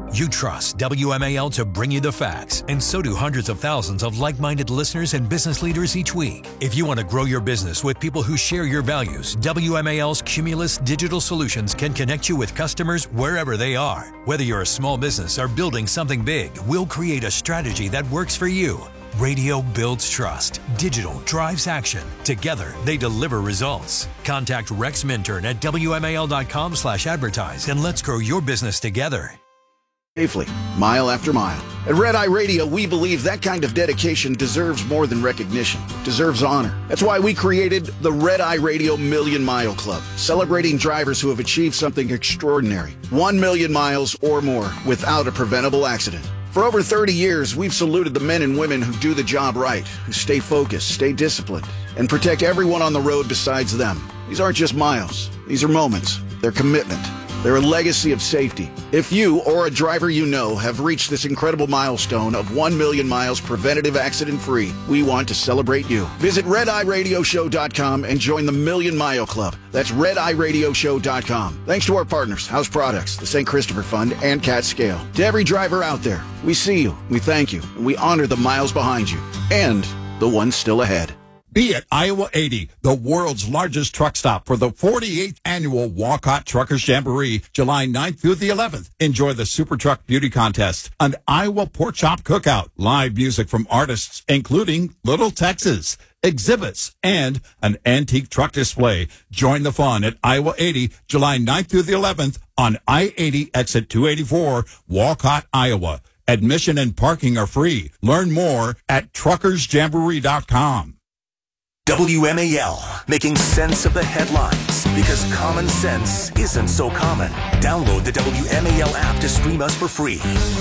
You trust WMAL to bring you the facts, and so do hundreds of thousands of like-minded listeners and business leaders each week. If you want to grow your business with people who share your values, WMAL's Cumulus Digital Solutions can connect you with customers wherever they are. Whether you're a small business or building something big, we'll create a strategy that works for you. Radio builds trust. Digital drives action. Together, they deliver results. Contact Rex Minturn at WMAL.com/advertise and let's grow your business together. Safely, mile after mile. At Red Eye Radio, we believe that kind of dedication deserves more than recognition, deserves honor. That's why we created the Red Eye Radio Million Mile Club, celebrating drivers who have achieved something extraordinary. 1 million miles or more without a preventable accident. For over 30 years, we've saluted the men and women who do the job right, who stay focused, stay disciplined, and protect everyone on the road besides them. These aren't just miles. These are moments. They're commitment. They're a legacy of safety. If you or a driver you know have reached this incredible milestone of 1 million miles preventative accident-free, we want to celebrate you. Visit RedEyeRadioShow.com and join the Million Mile Club. That's RedEyeRadioShow.com. Thanks to our partners, House Products, the St. Christopher Fund, and Cat Scale. To every driver out there, we see you, we thank you, and we honor the miles behind you, and the ones still ahead. Be at Iowa 80, the world's largest truck stop for the 48th annual Walcott Truckers Jamboree, July 9th through the 11th. Enjoy the Super Truck Beauty Contest, an Iowa Pork Chop Cookout, live music from artists including Little Texas, exhibits, and an antique truck display. Join the fun at Iowa 80, July 9th through the 11th on I-80 exit 284, Walcott, Iowa. Admission and parking are free. Learn more at truckersjamboree.com. WMAL, making sense of the headlines, because common sense isn't so common. Download the WMAL app to stream us for free.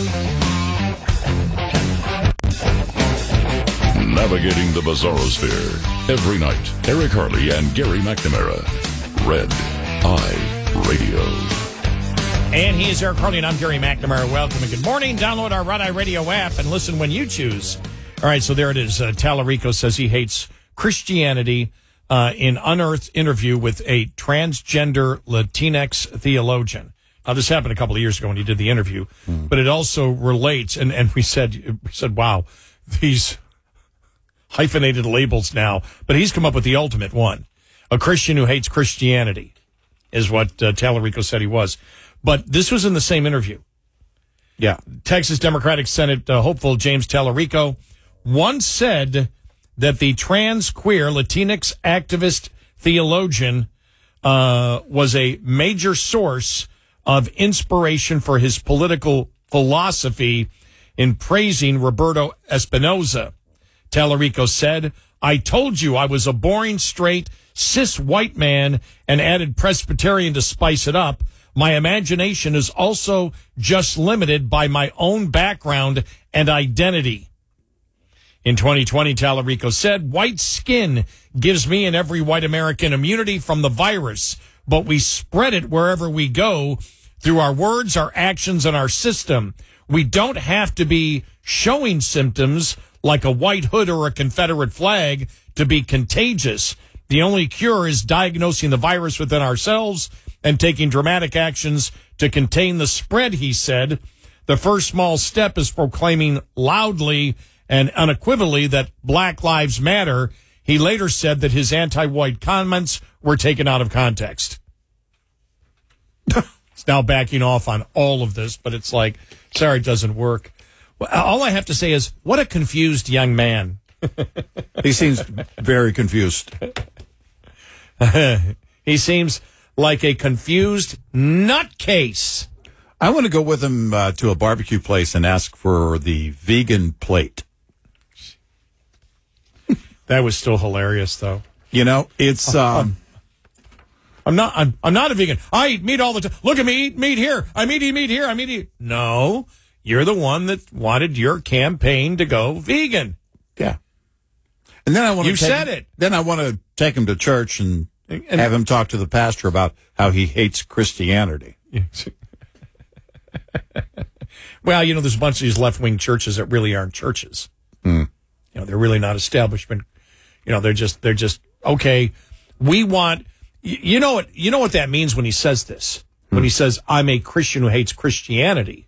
Navigating the Bizarrosphere. Every night, Eric Harley and Gary McNamara. Red Eye Radio. And he is Eric Harley, and I'm Gary McNamara. Welcome and good morning. Download our Red Eye Radio app and listen when you choose. All right, so there it is. Tallarico says he hates Christianity in unearthed interview with a transgender Latinx theologian. Now, this happened a couple of years ago when he did the interview, but it also relates, and we said, wow, these hyphenated labels now, but he's come up with the ultimate one. A Christian who hates Christianity is what Tallarico said he was. But this was in the same interview. Yeah. Texas Democratic Senate hopeful James Tallarico once said that the trans queer Latinx activist theologian was a major source of inspiration for his political philosophy in praising Roberto Espinoza. Tallarico said, "I told you I was a boring, straight, cis white man and added Presbyterian to spice it up. My imagination is also just limited by my own background and identity." In 2020, Tallarico said, "White skin gives me and every white American immunity from the virus, but we spread it wherever we go through our words, our actions, and our system. We don't have to be showing symptoms like a white hood or a Confederate flag to be contagious. The only cure is diagnosing the virus within ourselves and taking dramatic actions to contain the spread," he said. "The first small step is proclaiming loudly and unequivocally that Black Lives Matter." He later said that his anti-white comments were taken out of context. It's now backing off on all of this, but it's like, sorry, it doesn't work. Well, all I have to say is, what a confused young man. He seems very confused. He seems like a confused nutcase. I want to go with him to a barbecue place and ask for the vegan plate. That was still hilarious, though. You know, it's I'm not a vegan. I eat meat all the time. Look at me eat meat here. I'm eating meat here. I'm eating. No, you're the one that wanted your campaign to go vegan. Yeah. And then I want to. You said it. Then I want to take him to church and have him talk to the pastor about how he hates Christianity. Well, you know, there's a bunch of these left-wing churches that really aren't churches. You know, they're really not establishment. You know, they're just okay. We want. You know what that means when he says this. When he says, "I'm a Christian who hates Christianity."